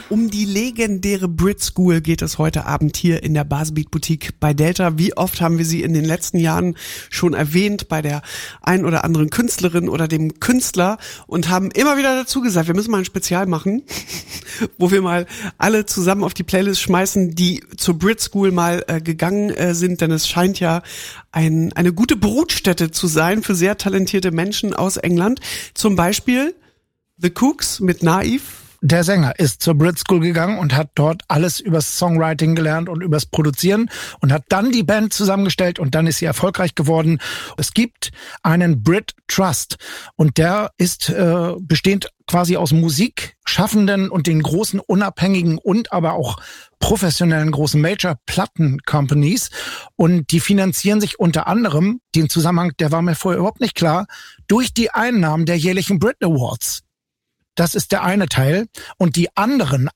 Um die legendäre Brit School geht es heute Abend hier in der Basebeat Boutique bei Delta. Wie oft haben wir sie in den letzten Jahren schon erwähnt bei der ein oder anderen Künstlerin oder dem Künstler und haben immer wieder dazu gesagt, wir müssen mal ein Spezial machen, wo wir mal alle zusammen auf die Playlist schmeißen, die zur Brit School mal gegangen sind, denn es scheint ja eine gute Brutstätte zu sein für sehr talentierte Menschen aus England. Zum Beispiel The Kooks mit Naiv. Der Sänger ist zur Brit School gegangen und hat dort alles übers Songwriting gelernt und übers Produzieren und hat dann die Band zusammengestellt und dann ist sie erfolgreich geworden. Es gibt einen Brit Trust und der ist bestehend quasi aus Musikschaffenden und den großen unabhängigen und aber auch professionellen großen Major-Platten-Companies und die finanzieren sich unter anderem, den Zusammenhang, der war mir vorher überhaupt nicht klar, durch die Einnahmen der jährlichen Brit Awards. Das ist der eine Teil. Und die anderen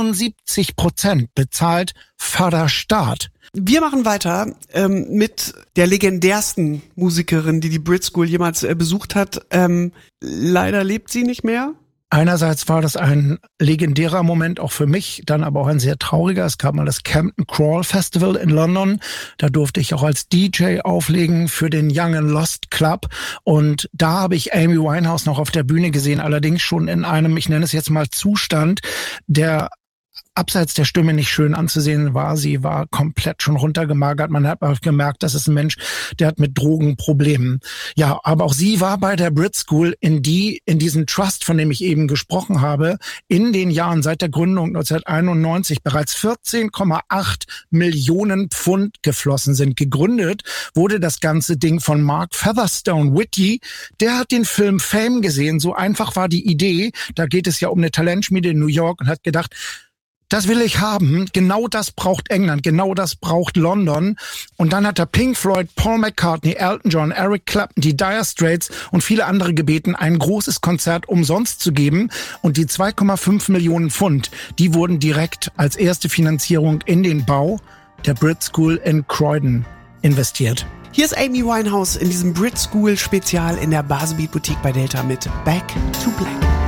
71% bezahlt Vaterstaat. Wir machen weiter mit der legendärsten Musikerin, die Brit School jemals besucht hat. Leider lebt sie nicht mehr. Einerseits war das ein legendärer Moment auch für mich, dann aber auch ein sehr trauriger. Es gab mal das Camden Crawl Festival in London. Da durfte ich auch als DJ auflegen für den Young and Lost Club. Und da habe ich Amy Winehouse noch auf der Bühne gesehen, allerdings schon in einem, ich nenne es jetzt mal Zustand, der abseits der Stimme nicht schön anzusehen war. Sie war komplett schon runtergemagert. Man hat auch gemerkt, das ist ein Mensch, der hat mit Drogen Problemen. Ja, aber auch sie war bei der Brit School in diesen Trust, von dem ich eben gesprochen habe, in den Jahren seit der Gründung 1991 bereits 14,8 Millionen Pfund geflossen sind. Gegründet wurde das ganze Ding von Mark Featherstone Whitty. Der hat den Film Fame gesehen. So einfach war die Idee. Da geht es ja um eine Talentschmiede in New York und hat gedacht, das will ich haben. Genau das braucht England. Genau das braucht London. Und dann hat er Pink Floyd, Paul McCartney, Elton John, Eric Clapton, die Dire Straits und viele andere gebeten, ein großes Konzert umsonst zu geben. Und die 2,5 Millionen Pfund, die wurden direkt als erste Finanzierung in den Bau der Brit School in Croydon investiert. Hier ist Amy Winehouse in diesem Brit School Spezial in der Basebeat Boutique bei Delta mit Back to Black.